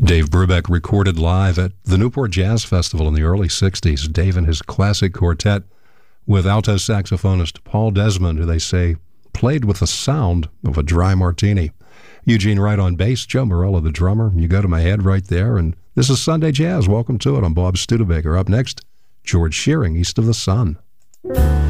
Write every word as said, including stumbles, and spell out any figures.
Dave Brubeck recorded live at the Newport Jazz Festival in the early sixties. Dave and his classic quartet with alto saxophonist Paul Desmond, who they say played with the sound of a dry martini. Eugene Wright on bass, Joe Morello the drummer. You go to my head right there, and this is Sunday Jazz. Welcome to it. I'm Bob Studebaker. Up next, George Shearing, East of the Sun.